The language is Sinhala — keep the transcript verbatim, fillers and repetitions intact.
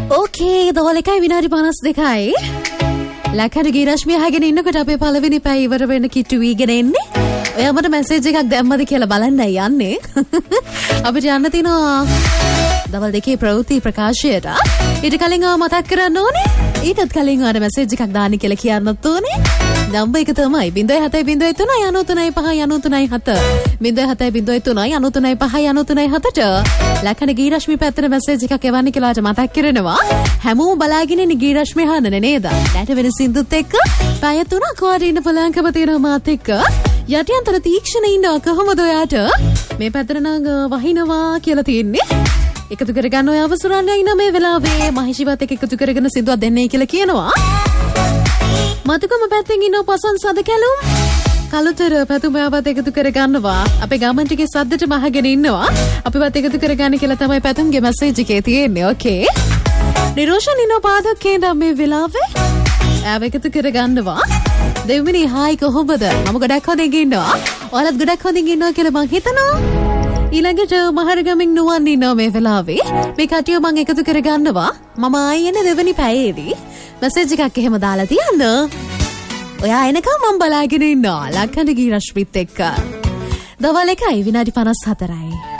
ඕකේ දවල් එකයි විනාඩි පනස් දෙකයි. ලක්හට ගීරශ්මිය අහගෙන ඉන්නකොට අපේ පළවෙනි පැය ඉවර වෙන්න කිට්ටු වීගෙන එන්නේ. ඔයා මට මැසේජ් එකක් දැම්මද කියලා බලන්නයි යන්නේ. අපිට යන්න තියෙනවා දවල් දෙකේ ප්‍රවෘත්ති ප්‍රකාශයට. ඊට කලින් ආව මතක් කරන්න ඕනේ. ඊටත් කලින් ආව මැසේජ් එකක් දාන්න කියලා කියන්නත් ඕනේ. නම්බර් එක තමයි zero seven zero zero තුන නine three five nine three seven. zero seven zero zero තුන nine three five nine three seven. ලක්හට ගීරශ්මි පැත්තට මැසේජ් එකක් එවන්න කියලාට මතක් කරනවා. හැමෝම බලාගෙන ඉන්නේ ගීරශ්මි අහන්න නේද? දැට වෙන සින්දුත් එක්ක පැය තුනක් වාඩි ඉන්න පුළුවන්කම තියෙනවා මාත් එක්ක. යටියන්තර තීක්ෂණ ඉන්නවා කොහොමද ඔයාට? මේ පැත්තට නම් වහිනවා කියලා තියෙන්නේ. එකතු කරගන්න ඔය අවසරන්නේ ඉන්න මේ වෙලාවේ මහේෂිවත් එක්ක එකතු කරගෙන සින්දුවක් දෙන්නේ කියලා කියනවා. මතුකම පැත්තෙන් ඉන්න පසන් සද කැලුම් කලුතර පැතුමයාවත් එකතු කරගන්නවා. අපේ ගමන් ටිකේ සද්දට මහගෙන ඉන්නවා. අපිවත් එකතු කරගන්න කියලා තමයි පැතුම්ගේ මැසේජ් එකේ තියෙන්නේ. ඕකේ. නිරෝෂන් ඉන්න පාදකේ මේ වෙලාවේ ආව එකතු කරගන්නවා. දෙවිමිනි හායි කොහොමද? මම ගොඩක් හොඳින් ඉන්නවා. ඔයාලත් ගොඩක් හොඳින් ඉන්නවා කියලා මං හිතනවා. ඊළඟට මහරගමින් නුවන් ඉන්නවා මේ වෙලාවේ. මේ කටිය මං එකතු කරගන්නවා. මම ආයෙ එන දෙවෙනි පැයේදී මැසේජ් එකක් එහෙම දාලා තියන්න. ඔයා එනකම් මම බලාගෙන ඉන්නවා. ලක්හඬ ගීරශ්මිත් එක්ක. දවල් එකයි විනාඩි පනස් හතරයි.